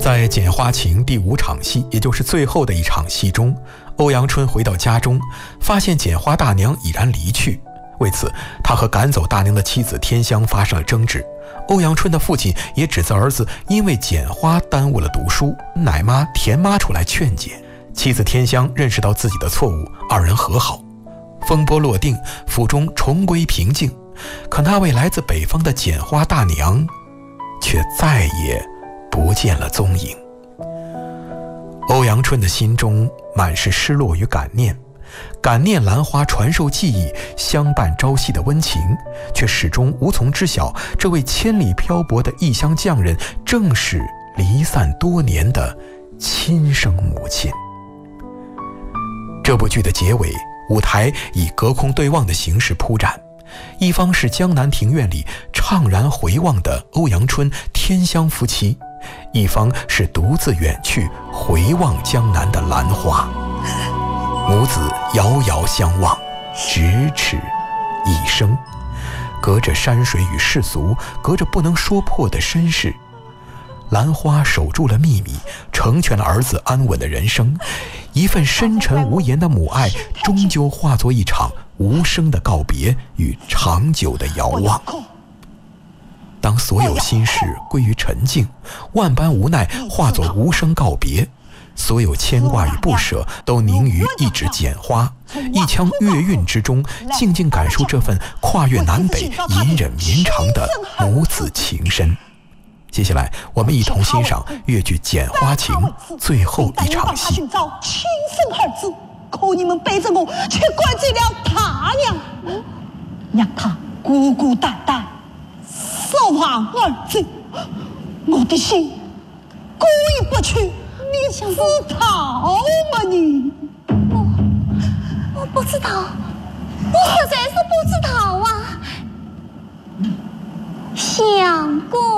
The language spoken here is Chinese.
在《剪花情》第5场戏，也就是最后的一场戏中，欧阳春回到家中，发现剪花大娘已然离去。为此，他和赶走大娘的妻子天香发生了争执。欧阳春的父亲也指责儿子因为剪花耽误了读书，奶妈田妈出来劝解。妻子天香认识到自己的错误，二人和好。风波落定，府中重归平静。可那位来自北方的剪花大娘却再也不见了踪影。欧阳春的心中满是失落与感念，感念兰花传授技艺，相伴朝夕的温情，却始终无从知晓这位千里漂泊的异乡匠人正是离散多年的亲生母亲。这部剧的结尾，舞台以隔空对望的形式铺展，一方是江南庭院里怅然回望的欧阳春、天香夫妻，一方是独自远去回望江南的兰花。母子遥遥相望，咫尺一生，隔着山水与世俗，隔着不能说破的身世。兰花守住了秘密，成全了儿子安稳的人生。一份深沉无言的母爱，终究化作一场无声的告别与长久的遥望。当所有心事归于沉静，万般无奈化作无声告别，所有牵挂与不舍都凝于一指剪花，一腔月韵之中，静静感受这份跨越南北、隐忍绵长的母子情深。接下来我们一同欣赏越剧《剪花情》最后一场戏。 寻找亲生儿子，可你们背着我却怪罪了他娘，让他孤孤单单守望儿子，我的心过意不去。你知道吗你？ 我不知道，我真是不知道啊。相公